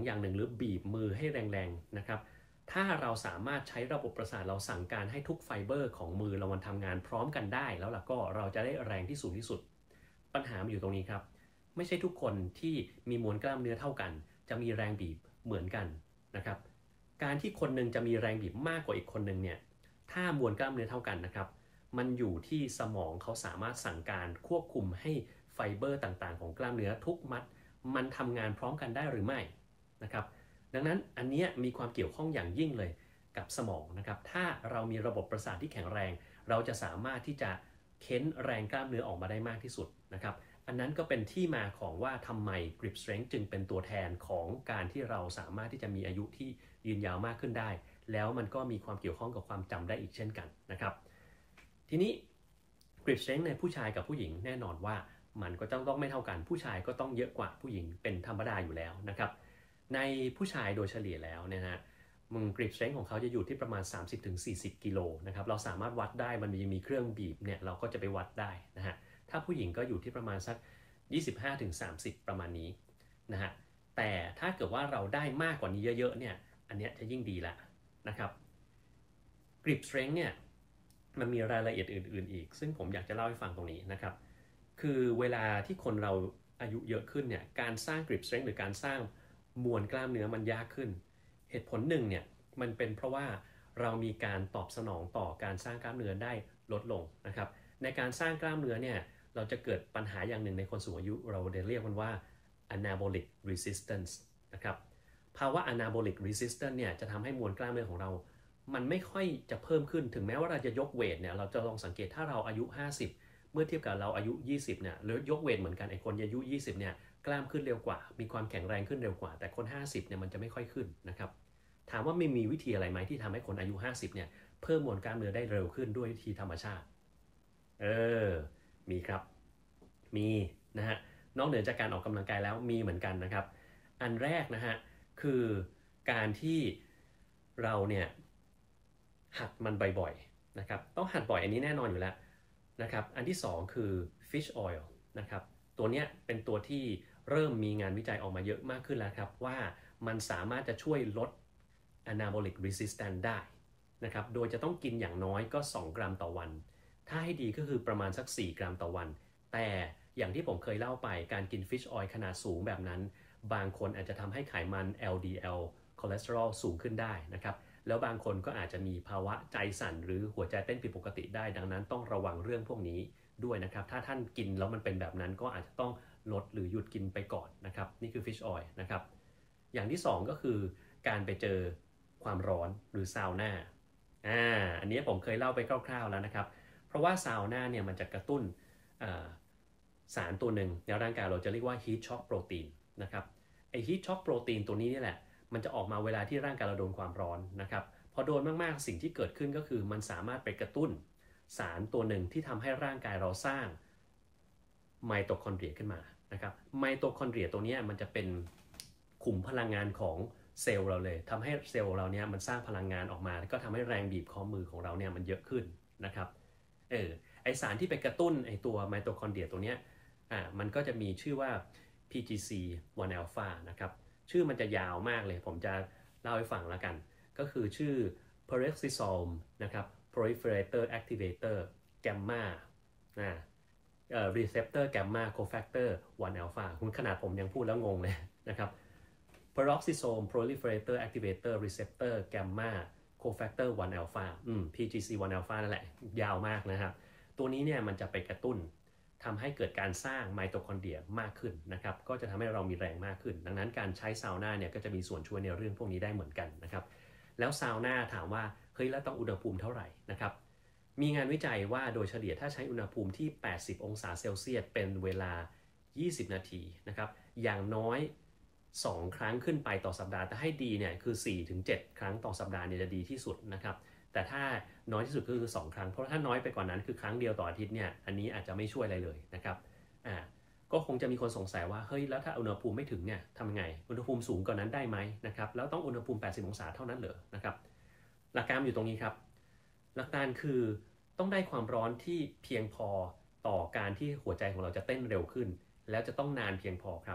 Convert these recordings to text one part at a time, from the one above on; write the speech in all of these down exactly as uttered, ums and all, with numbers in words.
อย่างหนึ่งหรือบีบมือให้แรงๆนะครับถ้าเราสามารถใช้ระบบประสาทเราสั่งการให้ทุกไฟเบอร์ของมือเรามันทำงานพร้อมกันได้แล้วล่ะก็เราจะได้แรงที่สูงที่สุดปัญหามันอยู่ตรงนี้ครับไม่ใช่ทุกคนที่มีมวลกล้ามเนื้อเท่ากันจะมีแรงบีบเหมือนกันนะครับการที่คนหนึ่งจะมีแรงบีบมากกว่าอีกคนหนึ่งเนี่ยถ้ามวลกล้ามเนื้อเท่ากันนะครับมันอยู่ที่สมองเขาสามารถสั่งการควบคุมให้ไฟเบอร์ต่างๆของกล้ามเนื้อทุกมัดมันทำงานพร้อมกันได้หรือไม่นะครับดังนั้นอันนี้มีความเกี่ยวข้องอย่างยิ่งเลยกับสมองนะครับถ้าเรามีระบบประสาทที่แข็งแรงเราจะสามารถที่จะเค้นแรงกล้ามเนื้อออกมาได้มากที่สุดนะครับอันนั้นก็เป็นที่มาของว่าทำไม grip strength จึงเป็นตัวแทนของการที่เราสามารถที่จะมีอายุที่ยืนยาวมากขึ้นได้แล้วมันก็มีความเกี่ยวข้องกับความจำได้อีกเช่นกันนะครับทีนี้ grip strength ในผู้ชายกับผู้หญิงแน่นอนว่ามันก็ต้องต้องไม่เท่ากันผู้ชายก็ต้องเยอะกว่าผู้หญิงเป็นธรรมดาอยู่แล้วนะครับในผู้ชายโดยเฉลี่ยแล้วเนี่ยนะมึง grip strength ของเขาจะอยู่ที่ประมาณ สามสิบถึงสี่สิบ กิโลนะครับเราสามารถวัดได้มันมีมีเครื่องบีบเนี่ยเราก็จะไปวัดได้นะฮะถ้าผู้หญิงก็อยู่ที่ประมาณสัก ยี่สิบห้าถึงสามสิบ ประมาณนี้นะฮะแต่ถ้าเกิดว่าเราได้มากกว่านี้เยอะๆเนี่ยอันเนี้ยจะยิ่งดีละนะครับ grip strength เนี่ยมันมีรายละเอียดอื่นๆอีกซึ่งผมอยากจะเล่าให้ฟังตรงนี้นะครับคือเวลาที่คนเราอายุเยอะขึ้นเนี่ยการสร้าง grip strength หรือการสร้างมวลกล้ามเนื้อมันยากขึ้นเหตุผลหนึ่งเนี่ยมันเป็นเพราะว่าเรามีการตอบสนองต่อการสร้างกล้ามเนื้อได้ลดลงนะครับในการสร้างกล้ามเนื้อเนี่ยเราจะเกิดปัญหาอย่างหนึ่งในคนสูงอายุเราเรียกมันว่า anabolic resistance นะครับภาวะ anabolic resistance เนี่ยจะทำให้มวลกล้ามเนื้อของเรามันไม่ค่อยจะเพิ่มขึ้นถึงแม้ว่าเราจะยกเวทเนี่ยเราจะลองสังเกตถ้าเราอายุห้าสิบเมื่อเทียบกับเราอายุยี่สิบเนี่ยหรือยกเวทเหมือนกันไอ้คนอายุยี่สิบเนี่ยกล้ามขึ้นเร็วกว่ามีความแข็งแรงขึ้นเร็วกว่าแต่คนห้าสิบเนี่ยมันจะไม่ค่อยขึ้นนะครับถามว่าไม่มีวิธีอะไรไหมที่ทำให้คนอายุห้าสิบเนี่ยเพิ่มมวลกล้ามเนื้อได้เร็วขึ้นด้วยวิธีธรรมชาติเออมีครับมีนะฮะนอกเหนือจากการออกกำลังกายแล้วมีเหมือนกันนะครับอันแรกนะฮะคือการที่เราเนี่ยหัดมันบ่อยๆนะครับต้องหัดบ่อยอันนี้แน่นอนอยู่แล้วนะครับอันที่สองคือ fish oil นะครับตัวนี้เป็นตัวที่เริ่มมีงานวิจัยออกมาเยอะมากขึ้นแล้วครับว่ามันสามารถจะช่วยลด anabolic resistance ได้นะครับโดยจะต้องกินอย่างน้อยก็สองกรัมต่อวันถ้าให้ดีก็คือประมาณสักสี่กรัมต่อวันแต่อย่างที่ผมเคยเล่าไปการกิน fish oil ขนาดสูงแบบนั้นบางคนอาจจะทำให้ไขมัน แอล ดี แอล คอเลสเตอรอลสูงขึ้นได้นะครับแล้วบางคนก็อาจจะมีภาวะใจสั่นหรือหัวใจเต้นผิดปกติได้ดังนั้นต้องระวังเรื่องพวกนี้ด้วยนะครับถ้าท่านกินแล้วมันเป็นแบบนั้นก็อาจจะต้องลดหรือหยุดกินไปก่อนนะครับนี่คือ fish oil นะครับอย่างที่สองก็คือการไปเจอความร้อนหรือซาวน่าอ่าอันนี้ผมเคยเล่าไปคร่าวๆแล้วนะครับเพราะว่าซาวน่าเนี่ยมันจะกระตุ้นสารตัวหนึ่งในร่างกายเราจะเรียกว่า heat shock protein นะครับไอ heat shock protein ตัวนี้นี่แหละมันจะออกมาเวลาที่ร่างกายเราโดนความร้อนนะครับพอโดนมากๆสิ่งที่เกิดขึ้นก็คือมันสามารถไปกระตุ้นสารตัวหนึ่งที่ทำให้ร่างกายเราสร้างไมโตคอนเดรียขึ้นมานะครับไมโตคอนเดรียตัวนี้มันจะเป็นขุมพลังงานของเซลล์เราเลยทำให้เซลล์เราเนี่ยมันสร้างพลังงานออกมาแล้วก็ทำให้แรงบีบข้อมือของเราเนี่ยมันเยอะขึ้นนะครับเออไอสารที่ไปกระตุ้นไอตัวไมโตคอนเดรียตัวนี้อ่ามันก็จะมีชื่อว่า พี จี ซี วัน alpha นะครับชื่อมันจะยาวมากเลยผมจะเล่าให้ฟังแล้วกันก็คือชื่อ peroxisome นะครับ proliferator activator gamma นะเอ่อ receptor gamma cofactor วัน alpha คุณขนาดผมยังพูดแล้วงงเลยนะครับ peroxisome proliferator activator receptor gamma cofactor วัน alpha อืม พี จี ซี วัน alpha นั่นแหละยาวมากนะครับตัวนี้เนี่ยมันจะไปกระตุ้นทำให้เกิดการสร้างไมโตคอนเดรียมากขึ้นนะครับก็จะทำให้เรามีแรงมากขึ้นดังนั้นการใช้ซาวน่าเนี่ยก็จะมีส่วนช่วยในเรื่องพวกนี้ได้เหมือนกันนะครับแล้วซาวน่าถามว่าเฮ้ยแล้วต้องอุณหภูมิเท่าไหร่นะครับมีงานวิจัยว่าโดยเฉลี่ยถ้าใช้อุณหภูมิที่แปดสิบองศาเซลเซียสเป็นเวลายี่สิบนาทีนะครับอย่างน้อยสองครั้งขึ้นไปต่อสัปดาห์แต่ให้ดีเนี่ยคือ สี่ถึงเจ็ด ครั้งต่อสัปดาห์เนี่ยจะดีที่สุดนะครับแต่ถ้าน้อยที่สุดก็คือสองครั้งเพราะถ้าน้อยไปกว่านั้นคือครั้งเดียวต่ออาทิตย์เนี่ยอันนี้อาจจะไม่ช่วยอะไรเลยนะครับอ่าก็คงจะมีคนสงสัยว่าเฮ้ยแล้วถ้าอุณหภูมิไม่ถึงเนี่ยทำยังไงอุณหภูมิสูงกว่านั้นได้ไหมนะครับแล้วต้องอุณหภูมิแปดสิบองศาเท่านั้นเหรอนะครับหลักการอยู่ตรงนี้ครับหลักการคือต้องได้ความร้อนที่เพียงพอต่อการที่หัวใจของเราจะเต้นเร็วขึ้นแล้วจะต้องนานเพียงพอครับ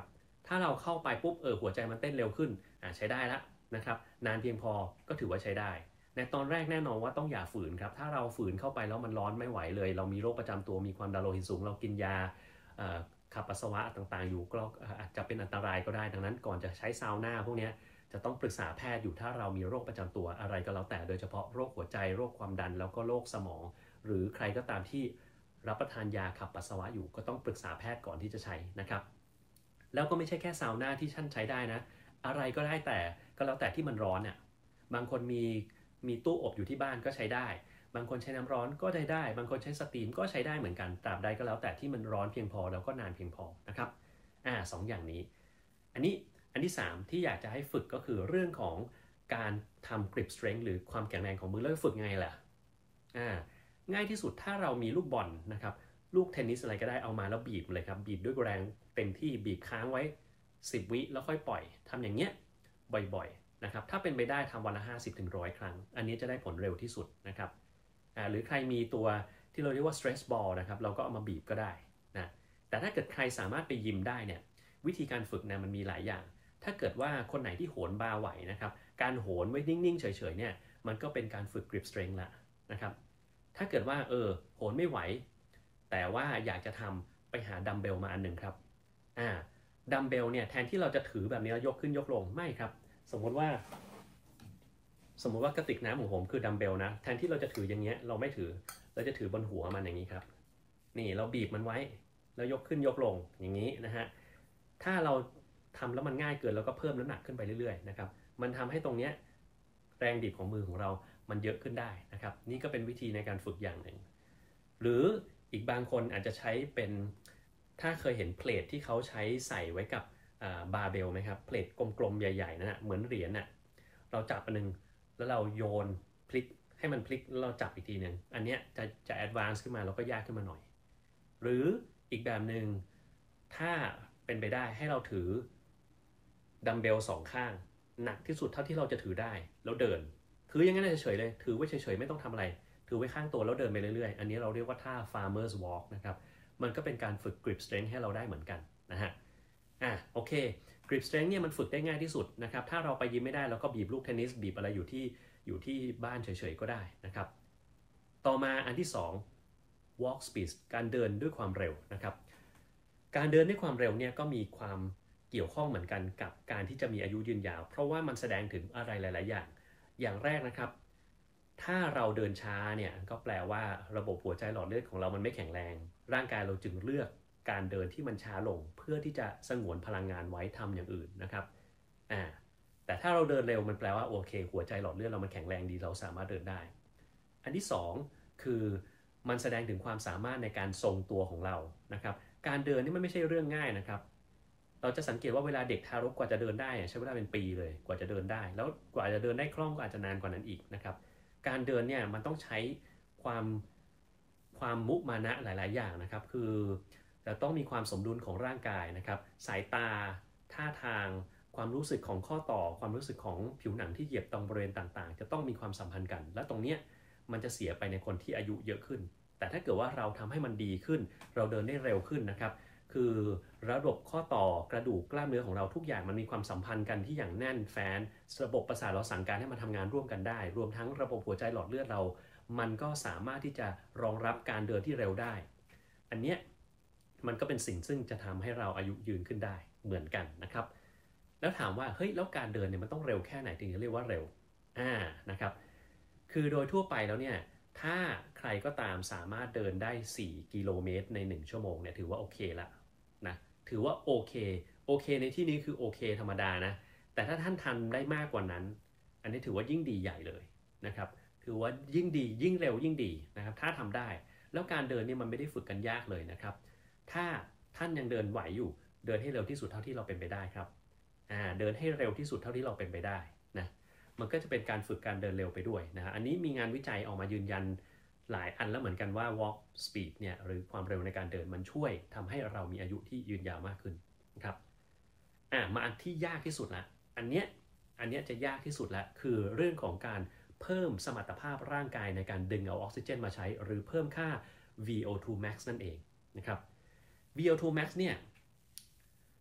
ถ้าเราเข้าไปปุ๊บเออหัวใจมันเต้นเร็วขึ้นอ่าใช้ได้ละนะครับนานเพียงพอก็ถือว่าใช้ได้ในตอนแรกแน่นอนว่าต้องอย่าฝืนครับถ้าเราฝืนเข้าไปแล้วมันร้อนไม่ไหวเลยเรามีโรคประจำตัวมีความดันโลหิตสูงเรากินยาขับปัสสาวะต่างๆอยู่ก็อาจจะเป็นอันตรายก็ได้ดังนั้นก่อนจะใช้ซาวน่าพวกนี้จะต้องปรึกษาแพทย์อยู่ถ้าเรามีโรคประจำตัวอะไรก็แล้วแต่โดยเฉพาะโรคหัวใจโรคความดันแล้วก็โรคสมองหรือใครก็ตามที่รับประทานยาขับปัสสาวะอยู่ก็ต้องปรึกษาแพทย์ก่อนที่จะใช้นะครับแล้วก็ไม่ใช่แค่ซาวน่าที่ท่านใช้ได้นะอะไรก็ได้แต่ก็แล้วแต่ที่มันร้อนเนี่ยบางคนมีมีตู้อบอยู่ที่บ้านก็ใช้ได้บางคนใช้น้ำร้อนก็ได้ได้บางคนใช้สตรีมก็ใช้ได้เหมือนกันตราบใดก็แล้วแต่ที่มันร้อนเพียงพอแล้วก็นานเพียงพอนะครับอ่าสองอย่างนี้อันนี้อันที่สามที่อยากจะให้ฝึกก็คือเรื่องของการทำ grip strength หรือความแข็งแรงของมือแล้วฝึกไงล่ะอ่าง่ายที่สุดถ้าเรามีลูกบอลนะครับลูกเทนนิสอะไรก็ได้เอามาแล้วบีบเลยครับบีบด้วยแรงเต็มที่บีบค้างไว้สิบวิแล้วค่อยปล่อยทำอย่างเงี้ยบ่อยๆนะครับถ้าเป็นไปได้ทำวันละ ห้าสิบถึงหนึ่งร้อย ครั้งอันนี้จะได้ผลเร็วที่สุดนะครับอ่าหรือใครมีตัวที่เราเรียกว่า stress ball นะครับเราก็เอามาบีบก็ได้นะแต่ถ้าเกิดใครสามารถไปยิมได้เนี่ยวิธีการฝึกนะมันมีหลายอย่างถ้าเกิดว่าคนไหนที่โหนบาร์ไหวนะครับการโหนไว้นิ่งๆเฉยๆเนี่ยมันก็เป็นการฝึก grip strength ละนะครับถ้าเกิดว่าเออโหนไม่ไหวแต่ว่าอยากจะทำไปหาดัมเบลมาอันหนึ่งครับอ่าดัมเบลเนี่ยแทนที่เราจะถือแบบนี้แล้วยกขึ้นยกลงไม่ครับสมมติว่าสมมติว่ากระติกน้ำของผมคือดัมเบลนะแทนที่เราจะถืออย่างเงี้ยเราไม่ถือเราจะถือบนหัวมันอย่างนี้ครับนี่เราบีบมันไว้แล้วยกขึ้นยกลงอย่างนี้นะฮะถ้าเราทำแล้วมันง่ายเกินแล้วก็เพิ่มน้ำหนักขึ้นไปเรื่อยๆนะครับมันทำให้ตรงเนี้ยแรงบีบของมือของเรามันเยอะขึ้นได้นะครับนี่ก็เป็นวิธีในการฝึกอย่างหนึ่งหรืออีกบางคนอาจจะใช้เป็นถ้าเคยเห็นเพลทที่เขาใช้ใส่ไว้กับบาร์เบลไหมครับเพลทกลมๆใหญ่ๆนะฮะเหมือนเหรียญน่ะเราจับอันนึงแล้วเราโยนพลิกให้มันพลิกแล้วเราจับอีกทีหนึ่งอันเนี้ยจะจะแอดวานซ์ขึ้นมาแล้วก็ยากขึ้นมาหน่อยหรืออีกแบบหนึ่งถ้าเป็นไปได้ให้เราถือดัมเบลสองข้างหนักที่สุดเท่าที่เราจะถือได้แล้วเดินถืออย่างนั้นเฉยๆเลยถือไว้เฉยๆไม่ต้องทำอะไรถือไว้ข้างตัวแล้วเดินไปเรื่อยๆอันนี้เราเรียกว่าท่า farmer's walk นะครับมันก็เป็นการฝึก grip strength ให้เราได้เหมือนกันนะฮะอ่ะโอเค grip strength เนี่ยมันฝึกได้ง่ายที่สุดนะครับถ้าเราไปยิมไม่ได้เราก็บีบลูกเทนนิสบีบอะไรอยู่ที่อยู่ที่บ้านเฉยๆก็ได้นะครับต่อมาอันที่สอง walk speed การเดินด้วยความเร็วนะครับการเดินด้วยความเร็วเนี่ยก็มีความเกี่ยวข้องเหมือนกันกับการที่จะมีอายุยืนยาวเพราะว่ามันแสดงถึงอะไรหลายๆอย่างอย่างแรกนะครับถ้าเราเดินช้าเนี่ยก็แปลว่าระบบหัวใจหลอดเลือดของเรามันไม่แข็งแรงร่างกายเราจึงเลือกการเดินที่มันช้าลงเพื่อที่จะสงวนพลังงานไว้ทำอย่างอื่นนะครับอ่าแต่ถ้าเราเดินเร็วมันแปลว่าโอเคหัวใจหลอดเลือดเรามันแข็งแรงดีเราสามารถเดินได้อันที่สองคือมันแสดงถึงความสามารถในการทรงตัวของเรานะครับการเดินนี่มันไม่ใช่เรื่องง่ายนะครับเราจะสังเกตว่าเวลาเด็กทารกกว่าจะเดินได้ใช้เวลาเป็นปีเลยกว่าจะเดินได้แล้วกว่าจะเดินได้คล่องก็อาจจะนานกว่านั้นอีกนะครับการเดินเนี่ยมันต้องใช้ความความมุมานะหลายๆอย่างนะครับคือจะต้องมีความสมดุลของร่างกายนะครับสายตาท่าทางความรู้สึกของข้อต่อความรู้สึกของผิวหนังที่เหยียบตรงบริเวณต่างๆจะต้องมีความสัมพันธ์กันและตรงเนี้ยมันจะเสียไปในคนที่อายุเยอะขึ้นแต่ถ้าเกิดว่าเราทำให้มันดีขึ้นเราเดินได้เร็วขึ้นนะครับคือระบบข้อต่อกระดูกกล้ามเนื้อของเราทุกอย่างมันมีความสัมพันธ์กันที่อย่างแน่นแฟ้นระบบประสาทเราสั่งการให้มันทำงานร่วมกันได้รวมทั้งระบบหัวใจหลอดเลือดเรามันก็สามารถที่จะรองรับการเดินที่เร็วได้อันเนี้ยมันก็เป็นสิ่งซึ่งจะทำให้เราอายุยืนขึ้นได้เหมือนกันนะครับแล้วถามว่าเฮ้ยแล้วการเดินเนี่ยมันต้องเร็วแค่ไหนถึงจะเรียกว่าเร็วอ่านะครับคือโดยทั่วไปแล้วเนี่ยถ้าใครก็ตามสามารถเดินได้สี่กิโลเมตรในหนึ่งชั่วโมงเนี่ยถือว่าโอเคละนะถือว่าโอเคโอเคในที่นี้คือโอเคธรรมดานะแต่ถ้าท่านทำได้มากกว่านั้นอันนี้ถือว่ายิ่งดีใหญ่เลยนะครับถือว่ายิ่งดียิ่งเร็วยิ่งดีนะครับถ้าทำได้แล้วการเดินเนี่ยมันไม่ได้ฝึกกันยากเลยนะครับถ้าท่านยังเดินไหวอยู่เดินให้เร็วที่สุดเท่าที่เราเป็นไปได้ครับอ่าเดินให้เร็วที่สุดเท่าที่เราเป็นไปได้นะมันก็จะเป็นการฝึกการเดินเร็วไปด้วยนะอันนี้มีงานวิจัยออกมายืนยันหลายอันแล้วเหมือนกันว่า walk speed เนี่ยหรือความเร็วในการเดินมันช่วยทำให้เรามีอายุที่ยืนยาวมากขึ้นนะครับอ่ามาอันที่ยากที่สุดละอันเนี้ยอันเนี้ยจะยากที่สุดละคือเรื่องของการเพิ่มสมรรถภาพร่างกายในการดึงเอาออกซิเจนมาใช้หรือเพิ่มค่า วี โอ ทู max นั่นเองนะครับ วี โอ ทู max เนี่ย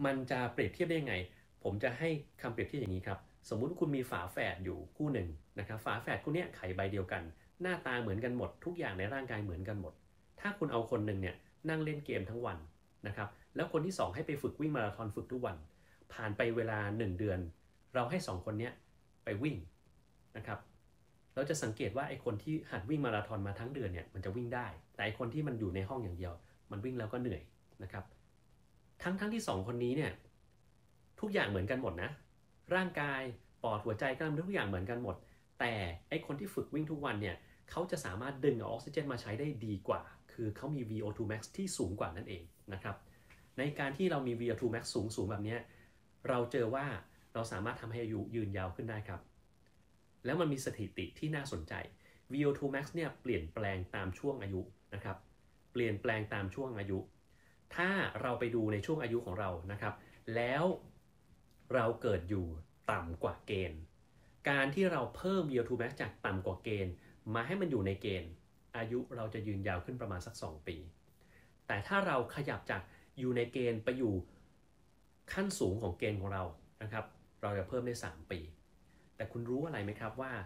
มันจะเปรียบเทียบได้ยังไงผมจะให้คำเปรียบเทียบอย่างนี้ครับสมมุติคุณมีฝาแฝดอยู่คู่หนึ่งนะครับฝาแฝดคู่นี้ไข่ใบเดียวกันหน้าตาเหมือนกันหมดทุกอย่างในร่างกายเหมือนกันหมดถ้าคุณเอาคนหนึ่งเนี่ยนั่งเล่นเกมทั้งวันนะครับแล้วคนที่สองให้ไปฝึกวิ่งมาราธอนฝึกทุกวันผ่านไปเวลาหนึ่งเดือนเราให้สองคนนี้ไปวิ่งนะครับเราจะสังเกตว่าไอ้คนที่หัดวิ่งมาราธอนมาทั้งเดือนเนี่ยมันจะวิ่งได้แต่ไอ้คนที่มันอยู่ในห้องอย่างเดียวมันวิ่งแล้วก็เหนื่อยนะครับทั้งทั้งที่สองคนนี้เนี่ยทุกอย่างเหมือนกันหมดนะร่างกายปอดหัวใจกล้ามเนื้อทุกอย่างเหมือนกันหมดแต่ไอ้คนที่ฝึกวิ่งทุกวันเนี่ยเขาจะสามารถดึงเอาออกซิเจนมาใช้ได้ดีกว่าคือเขามี วี โอ ทู max ที่สูงกว่านั่นเองนะครับในการที่เรามี วี โอ ทู max สูงสูงแบบนี้เราเจอว่าเราสามารถทำให้อายุยืนยาวขึ้นได้ครับแล้วมันมีสถิติที่น่าสนใจ วี โอ ทู max เนี่ยเปลี่ยนแปลงตามช่วงอายุนะครับเปลี่ยนแปลงตามช่วงอายุถ้าเราไปดูในช่วงอายุของเรานะครับแล้วเราเกิดอยู่ต่ำกว่าเกณฑ์การที่เราเพิ่ม วี โอ ทู max จากต่ำกว่าเกณฑ์มาให้มันอยู่ในเกณฑ์อายุเราจะยืนยาวขึ้นประมาณสักสองปีแต่ถ้าเราขยับจากอยู่ในเกณฑ์ไปอยู่ขั้นสูงของเกณฑ์ของเรานะครับเราจะเพิ่มได้สามปีแต่คุณรู้อะไรไหมครับว่า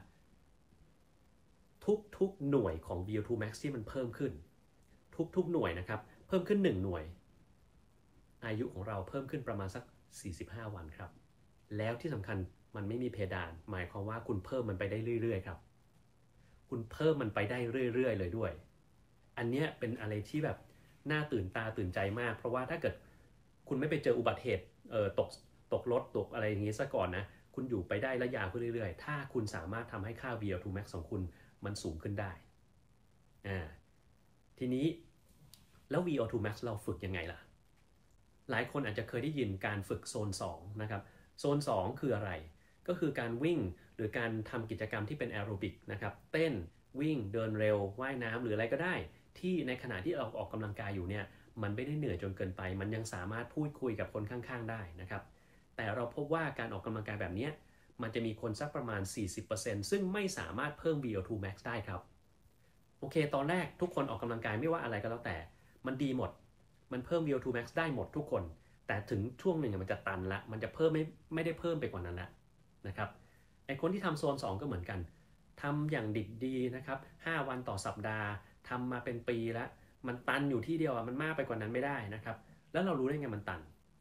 ทุกๆหน่วยของ วี โอ ทู max ที่มันเพิ่มขึ้นทุกๆหน่วยนะครับเพิ่มขึ้นหนึ่งหน่วยอายุของเราเพิ่มขึ้นประมาณสักสี่สิบห้าวันครับแล้วที่สำคัญมันไม่มีเพดานหมายความว่าคุณเพิ่มมันไปได้เรื่อยๆครับคุณเพิ่มมันไปได้เรื่อยๆเลยด้วยอันนี้เป็นอะไรที่แบบน่าตื่นตาตื่นใจมากเพราะว่าถ้าเกิดคุณไม่ไปเจออุบัติเหตุเอ่อตกตกรถตกอะไรอย่างนี้ซะก่อนนะคุณอยู่ไปได้ระยะขึ้นเรื่อยๆถ้าคุณสามารถทำให้ค่า วี โอ ทู max ของคุณมันสูงขึ้นได้อ่าทีนี้แล้ว วี โอ ทู max เราฝึกยังไงล่ะหลายคนอาจจะเคยได้ยินการฝึกโซนสองนะครับโซนสองคืออะไรก็คือการวิ่งหรือการทำกิจกรรมที่เป็นแอโรบิกนะครับเต้นวิ่งเดินเร็วว่ายน้ำหรืออะไรก็ได้ที่ในขณะที่เราออกกำลังกายอยู่เนี่ยมันไม่ได้เหนื่อยจนเกินไปมันยังสามารถพูดคุยกับคนข้างๆได้นะครับแต่เราพบว่าการออกกำลังกายแบบนี้มันจะมีคนสักประมาณ สี่สิบเปอร์เซ็นต์ ซึ่งไม่สามารถเพิ่ม วี โอ ทู max ได้ครับโอเคตอนแรกทุกคนออกกำลังกายไม่ว่าอะไรก็แล้วแต่มันดีหมดมันเพิ่ม วี โอ ทู max ได้หมดทุกคนแต่ถึงช่วงหนึ่งมันจะตันละมันจะเพิ่มไม่ไม่ได้เพิ่มไปกว่านั้นละนะครับไอคนที่ทำโซนสองก็เหมือนกันทำอย่างดิบดีนะครับห้าวันต่อสัปดาห์ทำมาเป็นปีแล้วมันตันอยู่ที่เดียวมันมากไปกว่านั้นไม่ได้นะครับแล้วเรารู้ได้ไงมันตัน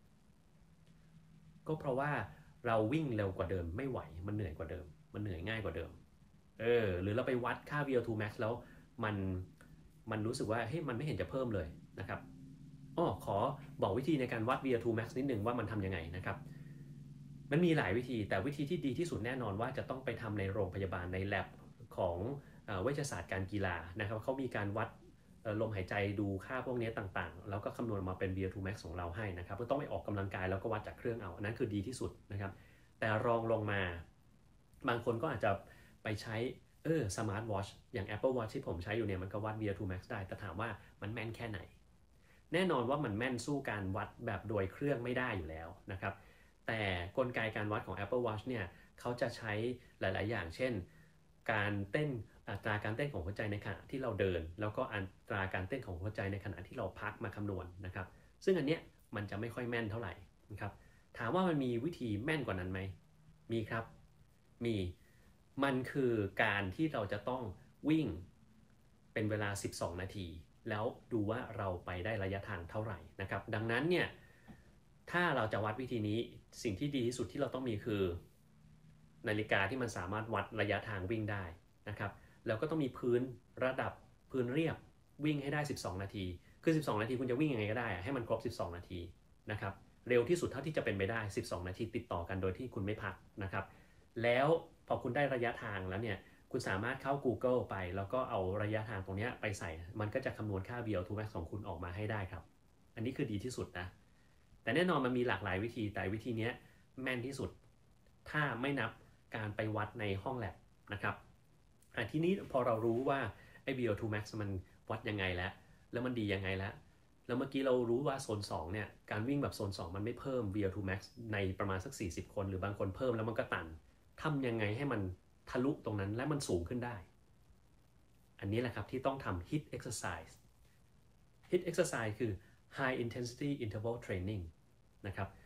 ก็เพราะว่าเราวิ่งเร็วกว่าเดิมไม่ไหวมันเหนื่อยกว่าเดิมมันเหนื่อยง่ายกว่าเดิมเออหรือเราไปวัดค่า วี โอ ทู max แล้วมันมันรู้สึกว่าเฮ้ยมันไม่เห็นจะเพิ่มเลยนะครับอ้อขอบอกวิธีในการวัด วี โอ ทู max นิดนึงว่ามันทำยังไงนะครับมันมีหลายวิธีแต่วิธีที่ดีที่สุดแน่นอนว่าจะต้องไปทำในโรงพยาบาลใน lab ของเวชศาสตร์การกีฬานะครับเขามีการวัดลมหายใจดูค่าพวกนี้ต่างๆแล้วก็คำนวณมาเป็น วี โอ ทู max ของเราให้นะครับก็ต้องไปออกกำลังกายแล้วก็วัดจากเครื่องเอาอันนั้นคือดีที่สุดนะครับแต่รองลงมาบางคนก็อาจจะไปใช้เออสมาร์ทวอชอย่าง Apple Watch ที่ผมใช้อยู่เนี่ยมันก็วัด วี โอ ทู max ได้แต่ถามว่ามันแม่นแค่ไหนแน่นอนว่ามันแม่นสู้การวัดแบบโดยเครื่องไม่ได้อยู่แล้วนะครับแต่กลไกการวัดของ Apple Watch เนี่ยเขาจะใช้หลายๆอย่างเช่นการเต้นอัตราการเต้นของหัวใจในขณะที่เราเดินแล้วก็อัตราการเต้นของหัวใจในขณะที่เราพักมาคำนวณนะครับซึ่งอันเนี้ยมันจะไม่ค่อยแม่นเท่าไหร่นะครับถามว่ามันมีวิธีแม่นกว่านั้นไหมมีครับมีมันคือการที่เราจะต้องวิ่งเป็นเวลาสิบสองนาทีแล้วดูว่าเราไปได้ระยะทางเท่าไหร่นะครับดังนั้นเนี่ยถ้าเราจะวัดวิธีนี้สิ่งที่ดีที่สุดที่เราต้องมีคือนาฬิกาที่มันสามารถวัดระยะทางวิ่งได้นะครับแล้วก็ต้องมีพื้นระดับพื้นเรียบวิ่งให้ได้สิบสองนาทีคือสิบสองนาทีคุณจะวิ่งยังไงก็ได้ให้มันครบสิบสองนาทีนะครับเร็วที่สุดเท่าที่จะเป็นไปได้สิบสองนาทีติดต่อกันโดยที่คุณไม่พักนะครับแล้วพอคุณได้ระยะทางแล้วเนี่ยคุณสามารถเข้า Google ไปแล้วก็เอาระยะทางตรงนี้ไปใส่มันก็จะคำนวณค่า วี โอ ทู max ของคุณออกมาให้ได้ครับอันนี้คือดีที่สุดนะแต่แน่นอนมันมีหลากหลายวิธีแต่วิธีนี้แม่นที่สุดถ้าไม่นับการไปวัดในห้องแลบนะครับทีนี้พอเรารู้ว่าไอ้ วี โอ ทู max มันวัดยังไงแล้วแล้วมันดียังไงแล้วแล้วเมื่อกี้เรารู้ว่าโซนสองเนี่ยการวิ่งแบบโซนสองมันไม่เพิ่ม วี โอ ทู max ในประมาณสักสี่สิบคนหรือบางคนเพิ่มแล้วมันก็ตันทำยังไงให้มันทะลุตรงนั้นและมันสูงขึ้นได้อันนี้แหละครับที่ต้องทำ ฮิต exerciseฮิต exercise คือ high intensity interval training นะครับ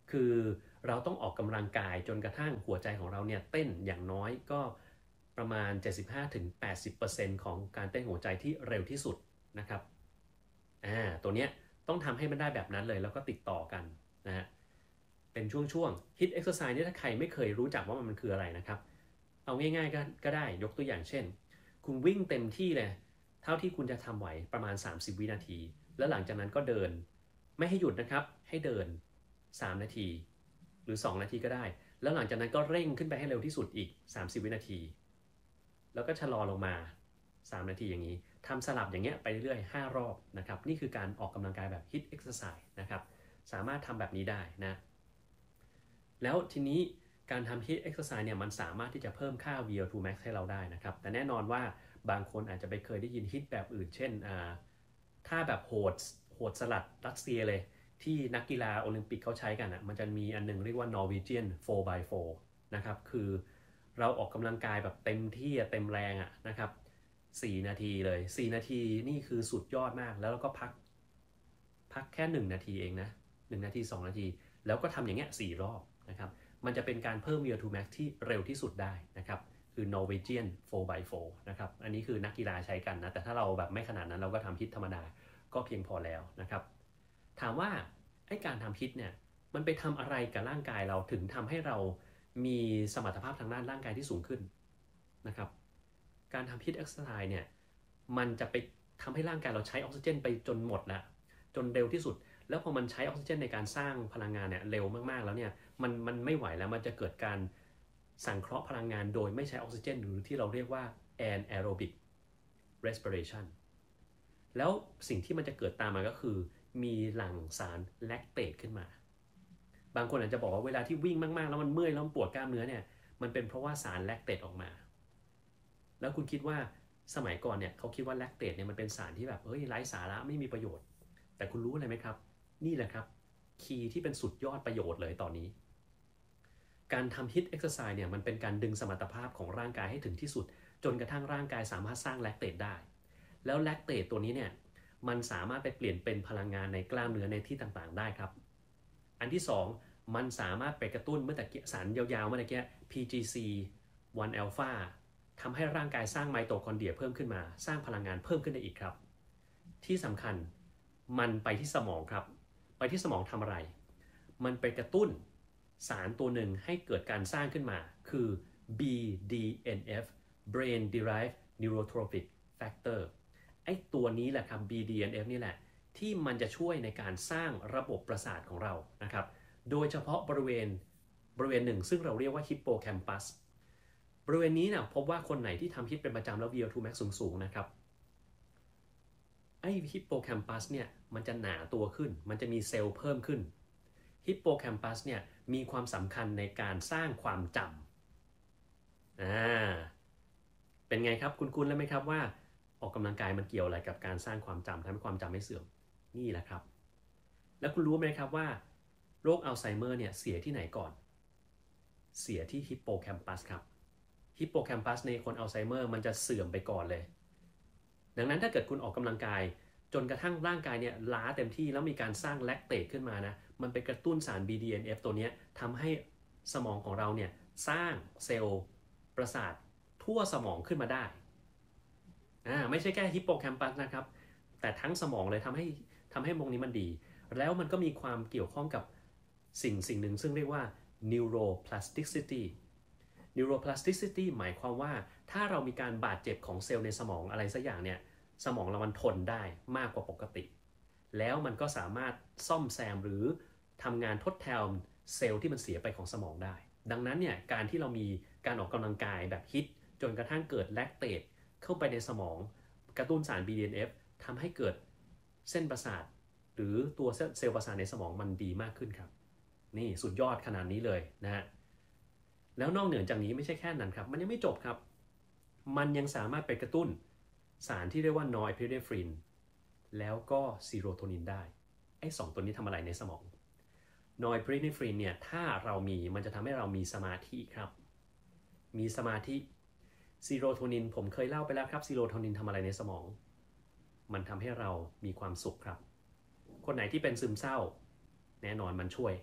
คือเราต้องออกกำลังกายจนกระทั่งหัวใจของเราเนี่ยเต้นอย่างน้อยก็ประมาณ เจ็ดสิบห้าถึงแปดสิบเปอร์เซ็นต์ ของการเต้นหัวใจที่เร็วที่สุดนะครับอ่าตัวเนี้ยต้องทำให้มันได้แบบนั้นเลยแล้วก็ติดต่อกันนะฮะเป็นช่วงๆ Hit Exercise นี่ถ้าใครไม่เคยรู้จักว่ามันคืออะไรนะครับเอาง่ายๆก็ก็ได้ยกตัวอย่างเช่นคุณวิ่งเต็มที่เลยเท่าที่คุณจะทำไหวประมาณสามสิบวินาทีแล้วหลังจากนั้นก็เดินไม่ให้หยุดนะครับให้เดินสามนาทีหรือสองนาทีก็ได้แล้วหลังจากนั้นก็เร่งขึ้นไปให้เร็วที่สุดอีกสามสิบวินาทีแล้วก็ชะลอลงมาสามนาทีอย่างนี้ทำสลับอย่างเงี้ยไปเรื่อยๆห้ารอบนะครับนี่คือการออกกำลังกายแบบ Hit Exercise นะครับสามารถทำแบบนี้ได้นะแล้วทีนี้การทำ Hit Exercise เนี่ยมันสามารถที่จะเพิ่มค่า วี โอ ทู max ให้เราได้นะครับแต่แน่นอนว่าบางคนอาจจะไปเคยได้ยิน Hit แบบอื่นเช่นถ้าแบบโหดโหดสลัดรัสเซียเลยที่นักกีฬาโอลิมปิกเขาใช้กันอ่ะมันจะมีอันนึงเรียกว่า Norwegian โฟร์ บาย โฟร์ นะครับคือเราออกกำลังกายแบบเต็มที่เต็มแรงอ่ะนะครับสี่นาทีเลยสี่นาทีนี่คือสุดยอดมากแล้วเราก็พักพักแค่หนึ่งนาทีเองนะหนึ่งนาทีสองนาทีแล้วก็ทำอย่างเงี้ยสี่รอบนะครับมันจะเป็นการเพิ่ม วี โอ ทู max ที่เร็วที่สุดได้นะครับคือ Norwegian โฟร์ บาย โฟร์ นะครับอันนี้คือนักกีฬาใช้กันนะแต่ถ้าเราแบบไม่ขนาดนั้นเราก็ทำฮิตธรรมดาก็เพียงพอแล้วนะครับถามว่าไอ้การทำฮิตเนี่ยมันไปทำอะไรกับร่างกายเราถึงทำให้เรามีสมรรถภาพทางด้านร่างกายที่สูงขึ้นนะครับการทำฮิตเอ็กซ์ไซส์เนี่ยมันจะไปทำให้ร่างกายเราใช้ออกซิเจนไปจนหมดแล้วจนเร็วที่สุดแล้วพอมันใช้ออกซิเจนในการสร้างพลังงานเนี่ยเร็วมากๆแล้วเนี่ยมันมันไม่ไหวแล้วมันจะเกิดการสังเคราะห์พลังงานโดยไม่ใช้ออกซิเจนหรือที่เราเรียกว่า anaerobic respiration แล้วสิ่งที่มันจะเกิดตามมาก็คือมีหลั่งสารแลคเตตขึ้นมาบางคนอาจจะบอกว่าเวลาที่วิ่งมากๆแล้วมันเมื่อยแล้วมันปวดกล้ามเนื้อเนี่ยมันเป็นเพราะว่าสารแลคเตตออกมาแล้วคุณคิดว่าสมัยก่อนเนี่ยเขาคิดว่าแลคเตตเนี่ยมันเป็นสารที่แบบเฮ้ยไร้สาระไม่มีประโยชน์แต่คุณรู้อะไรไหมครับนี่แหละครับคีย์ที่เป็นสุดยอดประโยชน์เลยตอนนี้การทำฮิตเอ็กซ์ไซส์เนี่ยมันเป็นการดึงสมรรถภาพของร่างกายให้ถึงที่สุดจนกระทั่งร่างกายสามารถสร้างแลคเตตได้แล้วแลคเตตตัวนี้เนี่ยมันสามารถไปเปลี่ยนเป็นพลังงานในกล้ามเนื้อในที่ต่างๆได้ครับอันที่สองมันสามารถไปกระตุ้นเมื่อตะกี้สารยาวๆเมื่อตะกี้ พี จี ซี วัน alpha ทำให้ร่างกายสร้างไมโตคอนเดรียเพิ่มขึ้นมาสร้างพลังงานเพิ่มขึ้นได้อีกครับที่สำคัญมันไปที่สมองครับไปที่สมองทำอะไรมันไปกระตุ้นสารตัวหนึ่งให้เกิดการสร้างขึ้นมาคือ บี ดี เอ็น เอฟ Brain Derived Neurotrophic Factor ไอ้ตัวนี้แหละครับ บี ดี เอ็น เอฟ นี่แหละที่มันจะช่วยในการสร้างระบบประสาทของเรานะครับโดยเฉพาะบริเวณบริเวณหนึ่งซึ่งเราเรียกว่าฮิปโปแคมปัสบริเวณนี้เนี่ยพบว่าคนไหนที่ทำฮิตเป็นประจำแล้ว วี โอ ทู max สูงๆนะครับไอ้ฮิปโปแคมปัสเนี่ยมันจะหนาตัวขึ้นมันจะมีเซลล์เพิ่มขึ้นฮิปโปแคมปัสเนี่ยมีความสำคัญในการสร้างความจำอ่าเป็นไงครับคุณคุณแล้วไหมครับว่าออกกำลังกายมันเกี่ยวอะไรกับการสร้างความจำทำให้ความจำไม่เสื่อมนี่แหละครับแล้วคุณรู้ไหมครับว่าโรคอัลไซเมอร์เนี่ยเสียที่ไหนก่อนเสียที่ฮิปโปแคมปัสครับฮิปโปแคมปัสในคนอัลไซเมอร์มันจะเสื่อมไปก่อนเลยดังนั้นถ้าเกิดคุณออกกำลังกายจนกระทั่งร่างกายเนี่ยล้าเต็มที่แล้วมีการสร้างแลคเตตขึ้นมานะมันไปกระตุ้นสาร บี ดี เอ็น เอฟ ตัวนี้ทำให้สมองของเราเนี่ยสร้างเซลล์ประสาททั่วสมองขึ้นมาได้อ่าไม่ใช่แค่ฮิปโปแคมปัสนะครับแต่ทั้งสมองเลยทำให้ทำให้มงนี้มันดีแล้วมันก็มีความเกี่ยวข้องกับสิ่งสิ่งหนึ่งซึ่งเรียกว่า neuroplasticity neuroplasticity หมายความว่าถ้าเรามีการบาดเจ็บของเซลล์ในสมองอะไรสักอย่างเนี่ยสมองเรามันทนได้มากกว่าปกติแล้วมันก็สามารถซ่อมแซมหรือทำงานทดแทนเซลล์ที่มันเสียไปของสมองได้ดังนั้นเนี่ยการที่เรามีการออกกำลังกายแบบฮิตจนกระทั่งเกิดแลคเตตเข้าไปในสมองกระตุ้นสาร บี ดี เอ็น เอฟ ทำให้เกิดเส้นประสาทหรือตัวเซลล์ประสาทในสมองมันดีมากขึ้นครับนี่สุดยอดขนาดนี้เลยนะฮะแล้วนอกเหนือจากนี้ไม่ใช่แค่นั้นครับมันยังไม่จบครับมันยังสามารถไปกระตุ้นสารที่เรียกว่านอร์เอพิเนฟรินแล้วก็ซีโรโทนินได้ไอ้สองตัวนี้ทำอะไรในสมองนอร์เอพิเนฟรินเนี่ยถ้าเรามีมันจะทำให้เรามีสมาธิครับมีสมาธิซีโรโทนินผมเคยเล่าไปแล้วครับซีโรโทนินทำอะไรในสมองมันทำให้เรามีความสุขครับคนไหนที่เป็นซึมเศร้าแน่นอนมันช่วย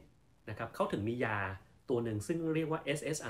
นะครับเขาถึงมียาตัวหนึ่งซึ่งเรียกว่า เอส เอส